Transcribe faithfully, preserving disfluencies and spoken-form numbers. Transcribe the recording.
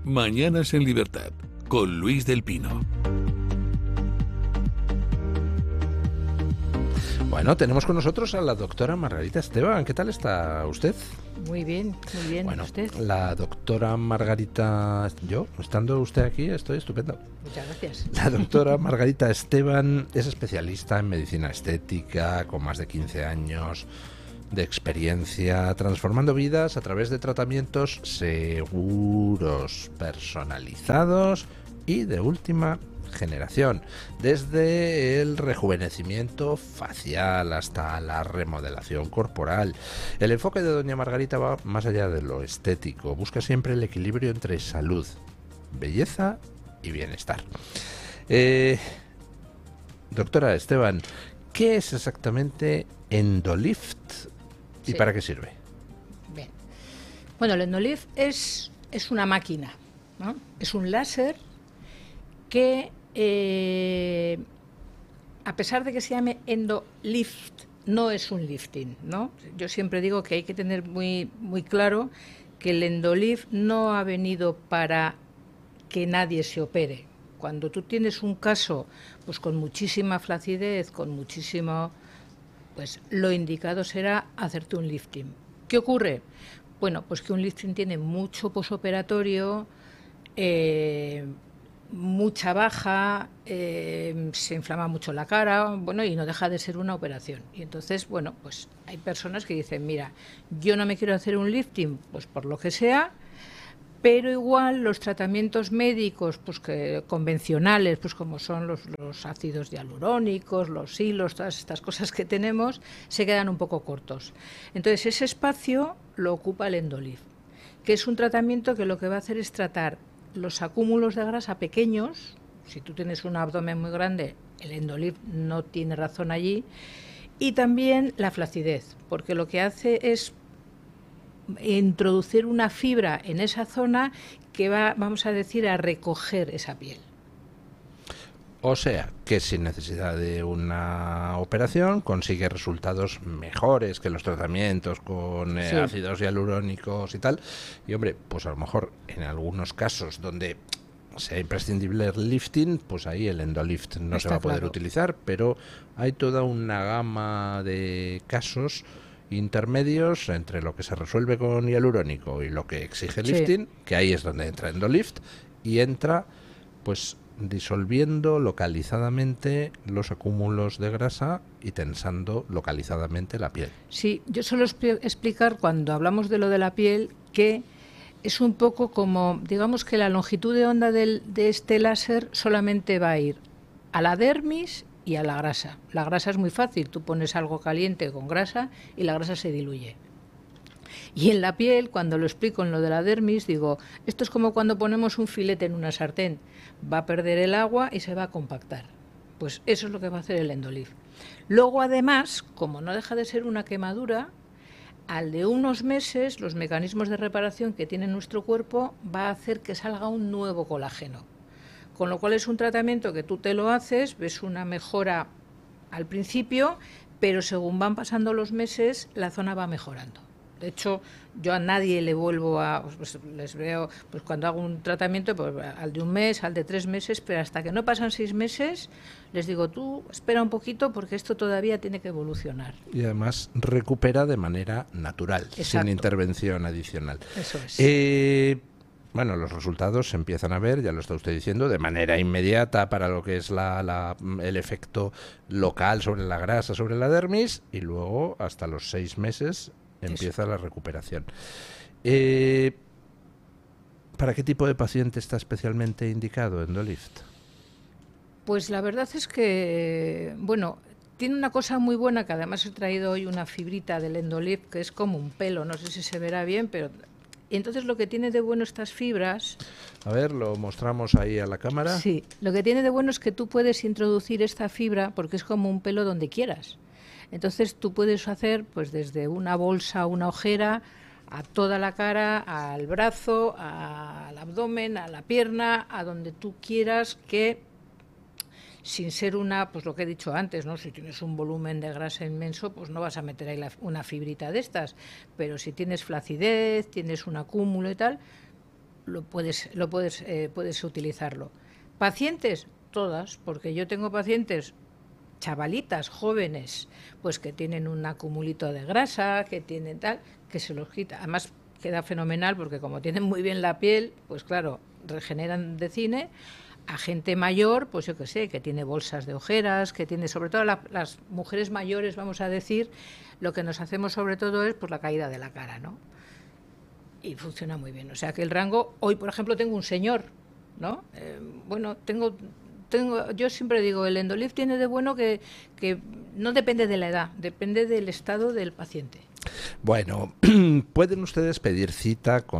Mañanas en Libertad, con Luis del Pino. Bueno, tenemos con nosotros a la doctora Margarita Esteban. ¿Qué tal está usted? Muy bien, muy bien. Bueno, ¿Usted? La doctora Margarita... Yo, estando usted aquí, estoy estupendo. Muchas gracias. La doctora Margarita Esteban es especialista en medicina estética, con más de quince años de experiencia, transformando vidas a través de tratamientos seguros, personalizados y de última generación, desde el rejuvenecimiento facial hasta la remodelación corporal. El enfoque de doña Margarita va más allá de lo estético, busca siempre el equilibrio entre salud, belleza y bienestar. Eh, doctora Esteban, ¿qué es exactamente Endolift y Sí. para qué sirve? Bien. Bueno, el Endolift es, es una máquina, ¿no? Es un láser que, eh, a pesar de que se llame Endolift, no es un lifting, ¿no? Yo siempre digo que hay que tener muy, muy claro que el Endolift no ha venido para que nadie se opere. Cuando tú tienes un caso pues con muchísima flacidez, con muchísimo, pues lo indicado será hacerte un lifting. ¿Qué ocurre? Bueno, pues que un lifting tiene mucho posoperatorio, eh, mucha baja, eh, se inflama mucho la cara, bueno, y no deja de ser una operación. Y entonces, bueno, pues hay personas que dicen, mira, yo no me quiero hacer un lifting, pues por lo que sea, pero igual los tratamientos médicos pues que convencionales, pues como son los, los ácidos hialurónicos, los hilos, todas estas cosas que tenemos, se quedan un poco cortos. Entonces ese espacio lo ocupa el Endolift, que es un tratamiento que lo que va a hacer es tratar los acúmulos de grasa pequeños. Si tú tienes un abdomen muy grande, el Endolift no tiene razón allí, y también la flacidez, porque lo que hace es introducir una fibra en esa zona que va, vamos a decir, a recoger esa piel. O sea, que sin necesidad de una operación consigue resultados mejores que los tratamientos con eh, Sí. ácidos hialurónicos y tal. Y hombre, pues a lo mejor en algunos casos donde sea imprescindible el lifting, pues ahí el Endolift no Está se va a poder claro. utilizar, pero hay toda una gama de casos intermedios entre lo que se resuelve con hialurónico y lo que exige Sí. lifting, que ahí es donde entra Endolift y entra pues disolviendo localizadamente los acúmulos de grasa y tensando localizadamente la piel. Sí, yo suelo expli- explicar cuando hablamos de lo de la piel que es un poco como, digamos que la longitud de onda del, de este láser solamente va a ir a la dermis y a la grasa. La grasa es muy fácil, tú pones algo caliente con grasa y la grasa se diluye. Y en la piel, cuando lo explico en lo de la dermis, digo, esto es como cuando ponemos un filete en una sartén, va a perder el agua y se va a compactar. Pues eso es lo que va a hacer el Endolift. Luego, además, como no deja de ser una quemadura, al de unos meses, los mecanismos de reparación que tiene nuestro cuerpo va a hacer que salga un nuevo colágeno. Con lo cual es un tratamiento que tú te lo haces, ves una mejora al principio, pero según van pasando los meses, la zona va mejorando. De hecho, yo a nadie le vuelvo a... Pues, les veo, pues cuando hago un tratamiento, pues al de un mes, al de tres meses, pero hasta que no pasan seis meses, les digo, tú espera un poquito porque esto todavía tiene que evolucionar. Y además recupera de manera natural, Exacto. sin intervención adicional. Eso es. Eh, bueno, los resultados se empiezan a ver, ya lo está usted diciendo, de manera inmediata para lo que es la, la, el efecto local sobre la grasa, sobre la dermis, y luego hasta los seis meses empieza Eso. la recuperación. Eh, ¿Para qué tipo de paciente está especialmente indicado Endolift? Pues la verdad es que, bueno, tiene una cosa muy buena, que además he traído hoy una fibrita del Endolift, que es como un pelo, no sé si se verá bien, pero... Y entonces lo que tiene de bueno estas fibras... A ver, lo mostramos ahí a la cámara. Sí, lo que tiene de bueno es que tú puedes introducir esta fibra, porque es como un pelo donde quieras. Entonces tú puedes hacer pues desde una bolsa, una ojera, a toda la cara, al brazo, al abdomen, a la pierna, a donde tú quieras, que sin ser una, pues lo que he dicho antes, ¿no? Si tienes un volumen de grasa inmenso, pues no vas a meter ahí la, una fibrita de estas, pero si tienes flacidez, tienes un acúmulo y tal, lo puedes, lo puedes, eh, puedes utilizarlo. Pacientes, todas, porque yo tengo pacientes chavalitas, jóvenes, pues que tienen un acumulito de grasa, que tienen tal, que se los quita. Además queda fenomenal porque como tienen muy bien la piel, pues claro, regeneran de cine. A gente mayor, pues yo qué sé, que tiene bolsas de ojeras, que tiene, sobre todo la, las mujeres mayores, vamos a decir, lo que nos hacemos sobre todo es pues la caída de la cara, ¿no? Y funciona muy bien. O sea que el rango, hoy por ejemplo tengo un señor, ¿no? Eh, bueno, tengo, tengo, yo siempre digo, el Endolife tiene de bueno que, que no depende de la edad, depende del estado del paciente. Bueno, pueden ustedes pedir cita con